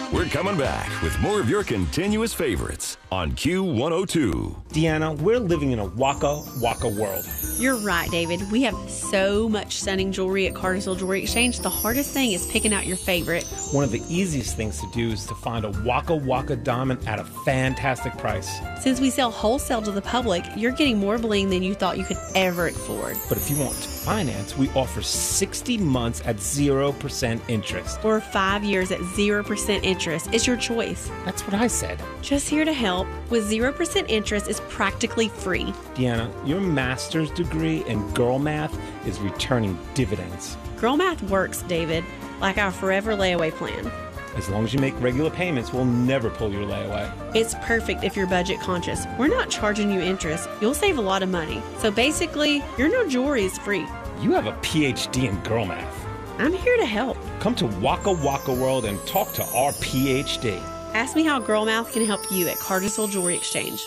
We're coming back with more of your continuous favorites on Q102. Deanna, we're living in a Waka Waka world. You're right, David. We have so much stunning jewelry at Cartersville Jewelry Exchange. The hardest thing is picking out your favorite. One of the easiest things to do is to find a Waka Waka diamond at a fantastic price. Since we sell wholesale to the public, you're getting more bling than you thought you could ever afford. But if you want to finance, we offer 60 months at 0% interest. Or 5 years at 0% interest. It's your choice. That's what I said. Just here to help. With 0% interest is practically free. Deanna, your master's degree in girl math is returning dividends. Girl math works, David, like our forever layaway plan. As long as you make regular payments, we'll never pull your layaway. It's perfect if you're budget conscious. We're not charging you interest. You'll save a lot of money. So basically, your new jewelry is free. You have a PhD in girl math. I'm here to help. Come to Waka Waka World and talk to our PhD. Ask me how Girl Math can help you at Cartersville Jewelry Exchange.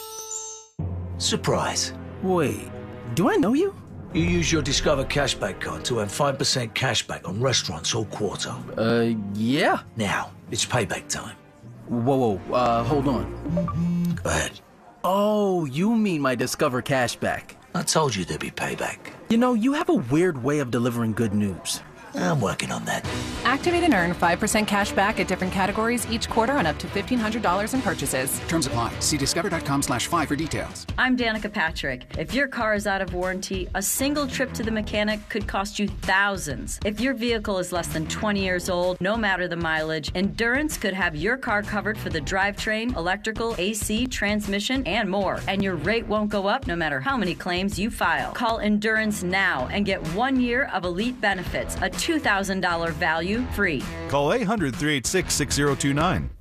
Surprise. Wait, do I know you? You use your Discover Cashback card to have 5% cashback on restaurants all quarter. Yeah. Now, it's payback time. Whoa, hold on. Go ahead. Oh, you mean my Discover Cashback. I told you there'd be payback. You know, you have a weird way of delivering good news. I'm working on that. Activate and earn 5% cash back at different categories each quarter on up to $1,500 in purchases. Terms apply. See discover.com/5 for details. I'm Danica Patrick. If your car is out of warranty, a single trip to the mechanic could cost you thousands. If your vehicle is less than 20 years old, no matter the mileage, Endurance could have your car covered for the drivetrain, electrical, AC, transmission, and more. And your rate won't go up no matter how many claims you file. Call Endurance now and get 1 year of elite benefits, a $2,000 value free. Call 800-386-6029.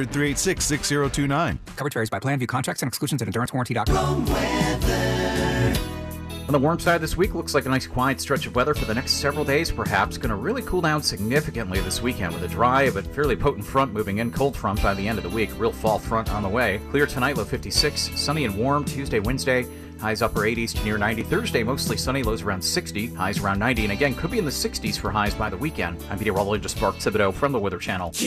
800-386-6029. Coverage varies by plan. View contracts and exclusions at endurancewarranty.com. On the warm side this week, looks like a nice quiet stretch of weather for the next several days, perhaps. Going to really cool down significantly this weekend with a dry but fairly potent front moving in. Cold front by the end of the week. Real fall front on the way. Clear tonight, low 56. Sunny and warm Tuesday, Wednesday. Highs upper 80s to near 90. Thursday, mostly sunny, lows around 60. Highs around 90. And again, could be in the 60s for highs by the weekend. I'm meteorologist Mark Thibodeau from the Weather Channel.